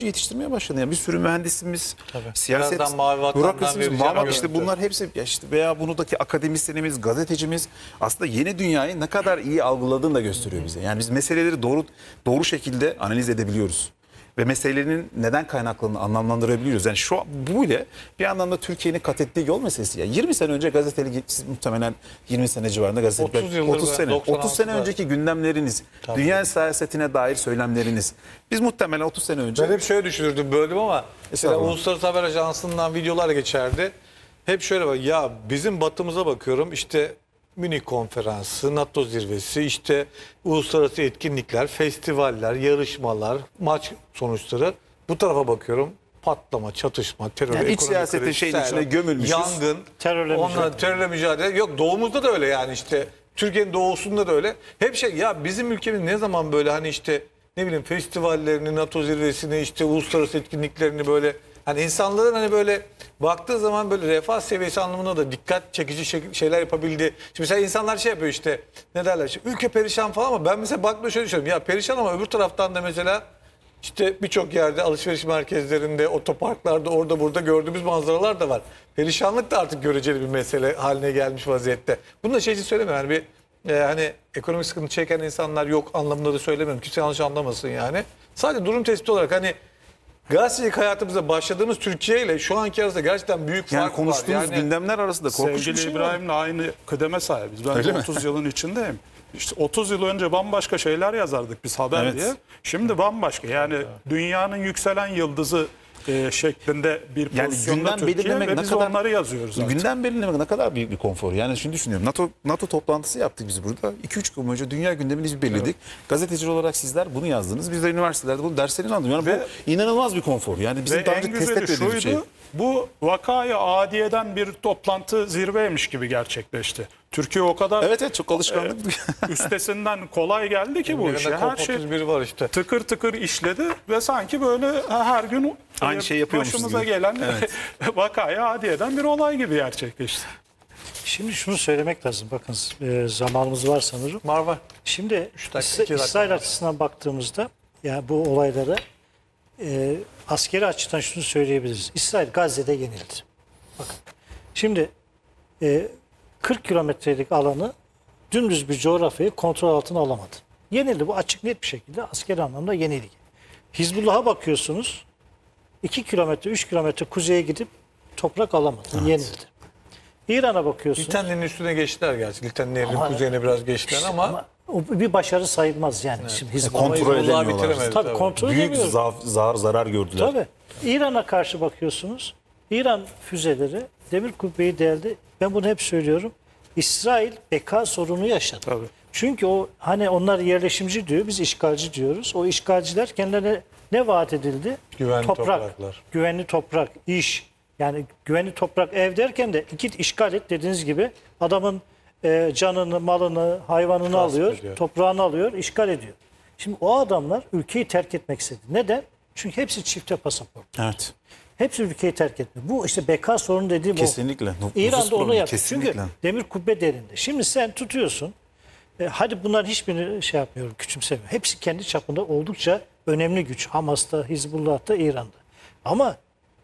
yetiştirmeye başladı. Yani bir sürü mühendisimiz, Tabii. siyaset, Birazdan Mavi Vatan'dan bürokrasimiz, vereceğim işte görüntü. bunlar hepsi işte veya bunudaki akademisyenimiz, gazetecimiz aslında yeni dünyayı ne kadar iyi algıladığını da gösteriyor bize. Yani biz meseleleri doğru şekilde analiz edebiliyoruz. Ve meselelerin neden kaynaklandığını anlamlandırabiliyoruz. Yani bu bile bir anlamda Türkiye'nin kat ettiği yol meselesi. Yani 20 sene önce gazeteli, siz muhtemelen 20 sene civarında gazetecilik. 30 yıldır 30 sene 96'da. önceki gündemleriniz, dünya siyasetine dair söylemleriniz. Biz muhtemelen 30 sene önce... Ben hep şöyle düşünürdüm, böldüm ama mesela Estağfurullah. Uluslararası Haber Ajansı'ndan videolar geçerdi. Hep şöyle bak, ya bizim batımıza bakıyorum, işte Münih Konferansı, NATO zirvesi, işte uluslararası etkinlikler, festivaller, yarışmalar, maç sonuçları. Bu tarafa bakıyorum, patlama, çatışma, terör, Yani iç ekonomik siyasetin kriz, şeyin sel, içine gömülmüşüz. yangın, Terörle terörle mücadele. Yok, doğumuzda da öyle yani, işte Türkiye'nin doğusunda da öyle. Hep şey, ya bizim ülkemiz ne zaman böyle hani işte ne bileyim festivallerini, NATO zirvesini, işte uluslararası etkinliklerini böyle hani insanların hani böyle baktığı zaman böyle refah seviyesi anlamında da dikkat çekici şeyler yapabildi. Şimdi mesela insanlar şey yapıyor, işte ne derler, işte ülke perişan falan, ama ben mesela bakma şöyle düşünüyorum. Ya perişan ama öbür taraftan da mesela işte birçok yerde, alışveriş merkezlerinde, otoparklarda, orada burada gördüğümüz manzaralar da var. Perişanlık da artık göreceli bir mesele haline gelmiş vaziyette. Bunu da şey için söylemiyorum. Yani hani ekonomik sıkıntı çeken insanlar yok anlamında da söylemiyorum. Kimse yanlış anlamasın yani. Sadece durum tespiti olarak hani gazetecilik hayatımıza başladığımız Türkiye ile şu anki arasında gerçekten büyük fark Yani var. konuştuğumuz Yani gündemler arasında korkunç bir Sevgili şey var. İbrahim'le aynı kıdeme sahibiz. Ben Öyle de mi? 30 yılın içindeyim. İşte 30 yıl önce bambaşka şeyler yazardık biz haber Evet. diye. Şimdi bambaşka. Yani dünyanın yükselen yıldızı şeklinde bir Yani pozisyonda gündem Türkiye belirlemek ve ne biz kadar onları yazıyoruz artık. gündem belirlemek ne kadar büyük bir konfor. Yani şimdi düşünüyorum. NATO toplantısı yaptık biz burada. 2-3 gün önce dünya gündemini biz belirledik. Gazeteci olarak sizler bunu yazdınız. Biz de üniversitelerde bunu derslerini aldık. Yani Ve- bu inanılmaz bir konfor. Yani bizim Ve daha en önce test güzeli etmediğimiz bir şey. şuydu, bu vakayı adiyeden bir toplantı zirveymiş gibi gerçekleşti. Türkiye o kadar Evet çok alışkanlık. üstesinden kolay geldi ki bu Birinde işe. Her COP şey 31 var işte. tıkır tıkır işledi ve sanki böyle her gün Aynı şey yapıyormuşuz başımıza gibi. gelen vakaya adiyeden bir olay gibi gerçekleşti. Şimdi şunu söylemek lazım. Bakın zamanımız var sanırım. Var. Şimdi dakika, 2 dakika İsrail var. açısından baktığımızda yani bu olaylara askeri açıdan şunu söyleyebiliriz. İsrail Gazze'de yenildi. Bakın. Şimdi 40 kilometrelik alanı dümdüz bir coğrafyayı kontrol altına alamadı. Yenildi. Bu açık net bir şekilde askeri anlamda yenilgi. Hizbullah'a bakıyorsunuz. 2 kilometre, 3 kilometre kuzeye gidip toprak alamadı. Yenildi. İran'a bakıyorsunuz. Litan'ın üstüne geçtiler gerçi. Litan'ın nehrinin Ama- kuzeyine biraz geçtiler ama o bir başarı sayılmaz yani. Şimdi Hizbullah. Kontrol Hizbullah'ı edemiyorlar. bitiremedi. Tabii kontrol Büyük edemiyoruz. zarar gördüler. Tabii. İran'a karşı bakıyorsunuz. İran füzeleri demir kubbeyi deldi. Ben bunu hep söylüyorum. İsrail beka sorunu yaşadı. Tabii. Çünkü o hani onlar yerleşimci diyor, biz işgalci diyoruz. O işgalciler kendilerine ne vaat edildi? Güvenli topraklar. Güvenli toprak, iş. Yani güvenli toprak ev derken de git işgal et dediğiniz gibi adamın canını, malını, hayvanını Gasp alıyor, ediyor. toprağını alıyor, işgal ediyor. Şimdi o adamlar ülkeyi terk etmek istedi. Neden? Çünkü hepsi çifte pasaport. Evet. Hepsi ülkeyi terk etmiyor. Bu işte beka sorunu dediğim Kesinlikle. o. Nüfus İran'da onu problemi, yaptı. Çünkü kesinlikle. demir kubbe derinde. Şimdi sen tutuyorsun. Hadi bunların hiçbirini şey yapmıyorum, küçümsemiyorum. Hepsi kendi çapında oldukça önemli güç. Hamas'ta, Hizbullah'ta, İran'da. Ama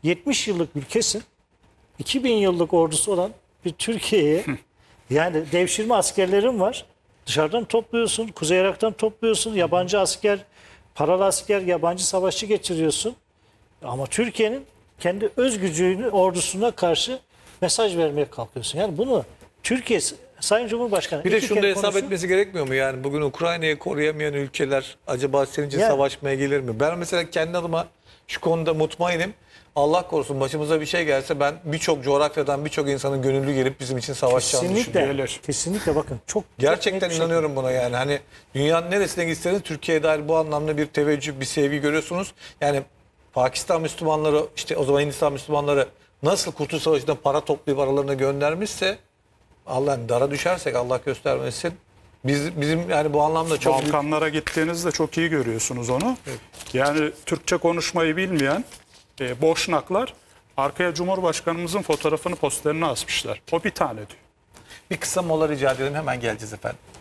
70 yıllık ülkesin, 2000 yıllık ordusu olan bir Türkiye'ye yani devşirme askerlerin var. Dışarıdan topluyorsun, Kuzey Irak'tan topluyorsun, yabancı asker, paralı asker, yabancı savaşçı getiriyorsun. Ama Türkiye'nin kendi öz gücünü ordusuna karşı mesaj vermeye kalkıyorsun. Yani bunu Türkiye, Sayın Cumhurbaşkanı... bir de iki şunu da kere hesap konuşsun. etmesi gerekmiyor mu? Yani bugün Ukrayna'yı koruyamayan ülkeler acaba senince Yani- savaşmaya gelir mi? Ben mesela kendi adıma şu konuda mutmainim. Allah korusun başımıza bir şey gelse ben birçok coğrafyadan birçok insanın gönüllü gelip bizim için savaşacağını düşünüyorum. Kesinlikle, kesinlikle bakın. Çok Gerçekten net bir inanıyorum buna yani. Hani dünyanın neresine gitseniz Türkiye'ye dair bu anlamda bir teveccüh, bir sevgi görüyorsunuz. Yani Pakistan Müslümanları, işte o zaman Hindistan Müslümanları nasıl Kurtuluş Savaşı'nda para toplayıp aralarına göndermişse, Allah'ın dara düşersek Allah göstermesin. Bizim yani bu anlamda çok büyük... Balkanlara gittiğinizde çok iyi görüyorsunuz onu. Yani Türkçe konuşmayı bilmeyen boşnaklar arkaya Cumhurbaşkanımızın fotoğrafını, posterini asmışlar. O bir tane diyor. Bir kısa mola rica edelim, hemen geleceğiz efendim.